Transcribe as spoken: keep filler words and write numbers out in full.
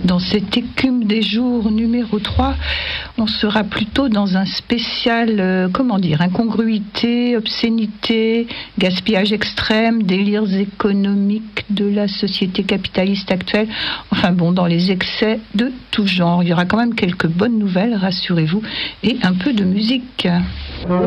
Dans cette écume des jours numéro trois, on sera plutôt dans un spécial, euh, comment dire, incongruité, obscénité, gaspillage extrême, délires économiques de la société capitaliste actuelle. Enfin bon, dans les excès de tout genre. Il y aura quand même quelques bonnes nouvelles, rassurez-vous, et un peu de musique.